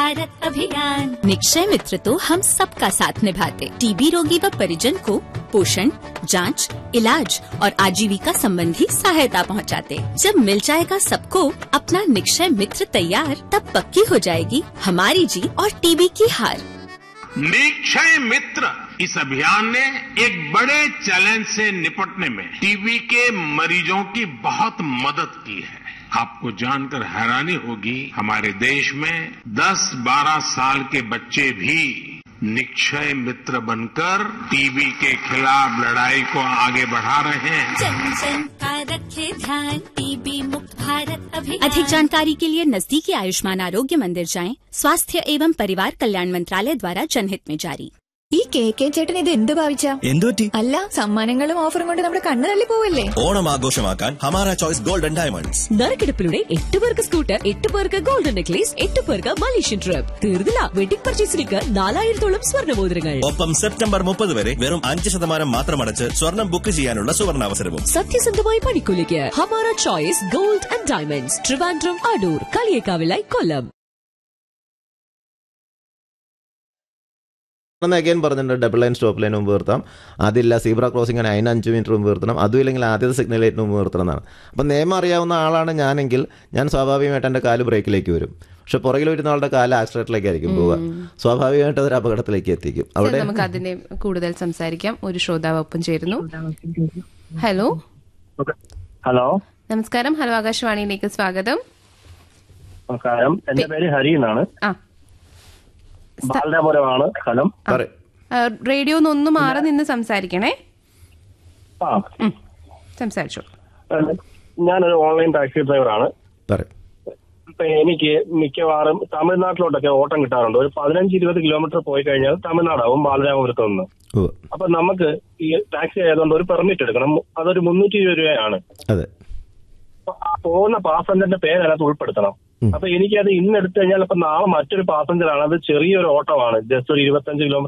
भारत अभियान। निक्षय मित्र तो हम सबका साथ निभाते, टीबी रोगी व परिजन को पोषण, जांच, इलाज और आजीविका संबंधी सहायता पहुंचाते। जब मिल जाएगा सबको अपना निक्षय मित्र तैयार, तब पक्की हो जाएगी हमारी जीत और टीबी की हार। निक्षय मित्र इस अभियान ने एक बड़े चैलेंज से निपटने में टीबी के मरीजों की बहुत मदद की है। आपको जानकर हैरानी होगी, हमारे देश में 10-12 साल के बच्चे भी निक्षय मित्र बनकर टीबी के खिलाफ लड़ाई को आगे बढ़ा रहे हैं। जन जन का रखे ध्यान, टीबी मुक्त भारत अभियान। अधिक जानकारी के लिए नजदीकी आयुष्मान आरोग्य मंदिर जाएं। स्वास्थ्य एवं परिवार कल्याण मंत्रालय द्वारा जनहित में जारी। ഈ കെ ചേട്ടൻ ഇത് എന്ത് ഭാവിച്ചാ? എന്തുപറ്റി? അല്ല, സമ്മാനങ്ങളും ഓഫറും കൊണ്ട് നമ്മുടെ കണ്ണ് തള്ളി പോവല്ലേ? ഓണം ആഘോഷമാക്കാൻ Hamara choice gold and diamonds. നറുക്കെടുപ്പിലൂടെ 8 പേർക്ക് സ്കൂട്ടർ, 8 പേർക്ക് ഗോൾഡൻ നെക്ലേസ്, 8 പേർക്ക് മലേഷ്യൻ ട്രിപ്പ്. തീർന്നില്ല, വെഡിംഗ് പർച്ചേസിലേക്ക് 4000-ഓളം സ്വർണ്ണമോതിരങ്ങൾ. ഒപ്പം സെപ്റ്റംബർ 30 വരെ വെറും 5% മാത്രം അടച്ച് സ്വർണം ബുക്ക് ചെയ്യാനുള്ള സുവർണാവസരവും. സത്യസന്ധമായ പണിക്കൂലിക്ക് Hamara choice gold and diamonds, Trivandrum, Adoor, കളിയേക്കാവിലായി, Kollam. Again പറഞ്ഞിട്ടുണ്ട്, ഡബിൾ ലൈൻ സ്റ്റോപ്പ് ലൈൻ മുമ്പ് നിർത്താം, അതില്ല സീബ്ര ക്രോസിംഗ് ആണ്, അതിന് 5 മിനിറ്റ് മുമ്പ് നിർത്തണം, അതും ഇല്ലെങ്കിൽ ആദ്യത്തെ സിഗ്നൽ ലൈറ്റിന് മുമ്പ് നിർത്തണം എന്നാണ്. അപ്പം നിയമം അറിയാവുന്ന ആളാണ് ഞാനെങ്കിൽ ഞാൻ സ്വാഭാവികമായിട്ട് എൻ്റെ കാല് ബ്രേക്കിലേക്ക് വരും. പക്ഷെ പുറകിൽ വരുന്ന ആളുടെ കാല് ആക്സിഡന്റിലേക്കായിരിക്കും പോവുക. സ്വാഭാവികമായിട്ട് അതൊരു അപകടത്തിലേക്ക് എത്തിക്കും. അവിടെ നമുക്ക് അതിനെ കൂടുതൽ സംസാരിക്കാം. ഒരു ശ്രോതാവ് ഒപ്പം ചേരുന്നു. ഹലോ ഹലോ, നമസ്കാരം. ഹലോ, ആകാശവാണിയിലേക്ക് സ്വാഗതം. നമസ്കാരം, എന്റെ പേര് ഹരി എന്നാണ്. ബാലരാപുരമാണ് സ്ഥലം. റേഡിയോ ഒന്ന് മാറി നിന്ന് സംസാരിക്കണേ. സംസാരിച്ചു. ഞാനൊരു ഓൺലൈൻ ടാക്സി ഡ്രൈവറാണ്. ഇപ്പൊ എനിക്ക് മിക്കവാറും തമിഴ്നാട്ടിലോട്ടൊക്കെ ഓട്ടം കിട്ടാറുണ്ട്. ഒരു 15-20 കിലോമീറ്റർ പോയി കഴിഞ്ഞാൽ തമിഴ്നാടാവും ബാലരാമപുരത്ത് നിന്ന്. അപ്പൊ നമുക്ക് ഈ ടാക്സി ആയതുകൊണ്ട് ഒരു പെർമിറ്റ് എടുക്കണം. അതൊരു 320 രൂപയാണ്. പോകുന്ന പാസഞ്ചറിന്റെ പേര് അതിനകത്ത് ഉൾപ്പെടുത്തണം. അപ്പൊ എനിക്കത് ഇന്ന് എടുത്തു കഴിഞ്ഞാൽ ഇപ്പൊ നാളെ മറ്റൊരു പാസഞ്ചറാണ്. അത് ചെറിയൊരു ഓട്ടമാണ്, ജസ്റ്റ് ഒരു 25 കിലോമീറ്റർ